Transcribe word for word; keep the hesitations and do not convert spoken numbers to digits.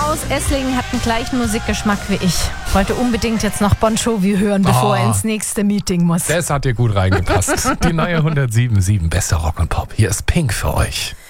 aus Esslingen hat den gleichen Musikgeschmack wie ich. Wollte unbedingt jetzt noch Bon Jovi hören, bevor Oh. er ins nächste Meeting muss. Das hat dir gut reingepasst. Die neue hundertsieben Komma sieben Beste Rock und Pop. Hier ist Pink für euch.